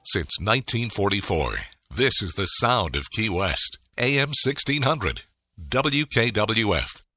Since 1944, this is the sound of Key West. AM 1600. WKWF.